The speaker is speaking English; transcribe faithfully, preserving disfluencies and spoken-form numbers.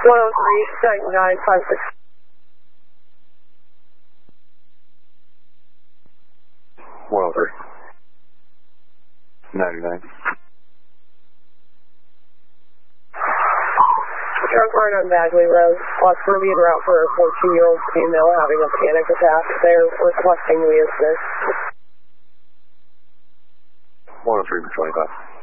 one oh three, nine five six. one oh three. ninety-nine. Drunk ride on Bagley Road. Lost Ruby en route for a fourteen-year-old female having a panic attack. They're requesting we assist. one oh three, twenty-five.